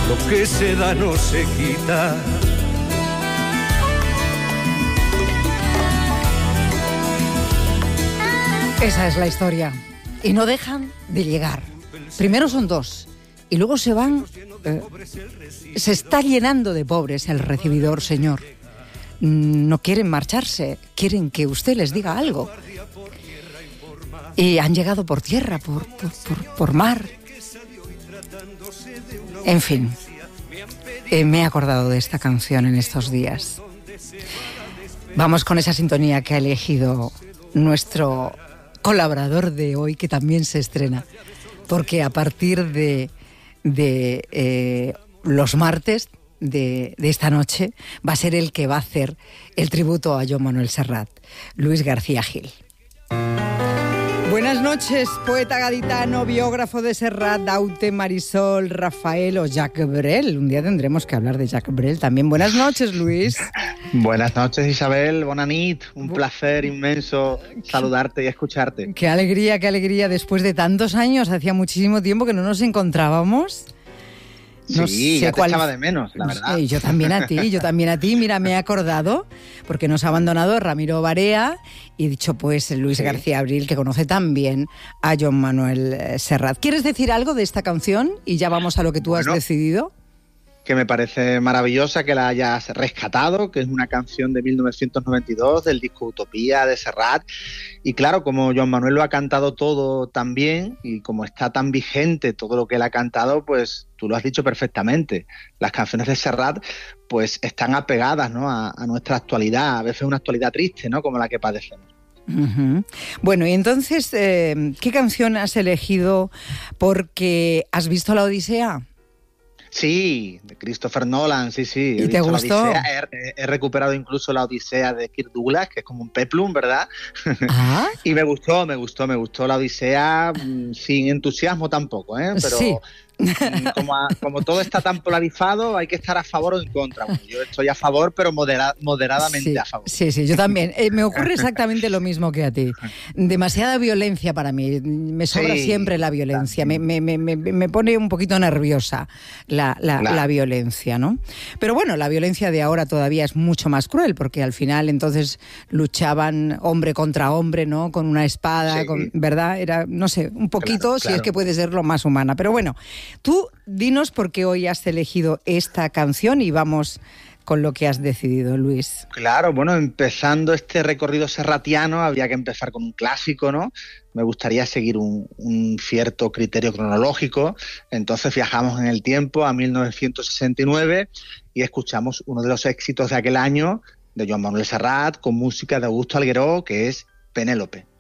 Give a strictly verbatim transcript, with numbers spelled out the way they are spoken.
lo que se da no se quita. Esa es la historia. Y no dejan de llegar. Primero son dos y luego se van. Eh, se está llenando de pobres el recibidor, señor. No quieren marcharse, quieren que usted les diga algo. Y han llegado por tierra, por, por, por, por mar. En fin, eh, me he acordado de esta canción en estos días. Vamos con esa sintonía que ha elegido nuestro colaborador de hoy, que también se estrena, porque a partir de, de eh, los martes de, de esta noche va a ser el que va a hacer el tributo a Joan Manuel Serrat, Luis García Gil. Buenas noches, poeta gaditano, biógrafo de Serrat, Daute, Marisol, Rafael o Jacques Brel. Un día tendremos que hablar de Jacques Brel también. Buenas noches, Luis. Buenas noches, Isabel. Bona nit. Un placer inmenso saludarte y escucharte. Qué alegría, qué alegría. Después de tantos años, hacía muchísimo tiempo que no nos encontrábamos. No sí, sé ya te cuál... echaba de menos, la verdad. Sí, yo también a ti, yo también a ti. Mira, me he acordado, porque nos ha abandonado Ramiro Barea y he dicho, pues, Luis sí. García Abril, que conoce tan bien a Joan Manuel Serrat. ¿Quieres decir algo de esta canción? Y ya vamos a lo que tú bueno, has decidido. Que me parece maravillosa que la hayas rescatado, que es una canción de mil novecientos noventa y dos, del disco Utopía de Serrat. Y claro, como Joan Manuel lo ha cantado todo tan bien y como está tan vigente todo lo que él ha cantado, pues tú lo has dicho perfectamente. Las canciones de Serrat pues están apegadas, ¿no?, a, a nuestra actualidad, a veces una actualidad triste, ¿no?, como la que padecemos. Uh-huh. Bueno, y entonces, eh, ¿qué canción has elegido porque has visto La Odisea? Sí, de Christopher Nolan, sí, sí. ¿Y te gustó? He, he recuperado incluso la Odisea de Kirk Douglas, que es como un peplum, ¿verdad? ¿Ah? Y me gustó, me gustó, me gustó la Odisea, sin entusiasmo tampoco, ¿eh? Pero sí. Como, a, como todo está tan polarizado, hay que estar a favor o en contra. Bueno, yo estoy a favor, pero modera, moderadamente sí, a favor. Sí, sí, yo también. Eh, me ocurre exactamente lo mismo que a ti. Demasiada violencia para mí. Me sobra sí, siempre la violencia. Me, me, me, me pone un poquito nerviosa la, la, claro. la violencia, ¿no? Pero bueno, la violencia de ahora todavía es mucho más cruel, porque al final entonces luchaban hombre contra hombre, ¿no? Con una espada, sí. con, ¿verdad? Era, no sé, un poquito, claro, si claro. es que puede ser lo más humana. Pero bueno, tú dinos por qué hoy has elegido esta canción y vamos con lo que has decidido, Luis. Claro, bueno, empezando este recorrido serratiano había que empezar con un clásico, ¿no? Me gustaría seguir un, un cierto criterio cronológico, entonces viajamos en el tiempo a mil novecientos sesenta y nueve y escuchamos uno de los éxitos de aquel año de Joan Manuel Serrat con música de Augusto Algueró, que es Penélope.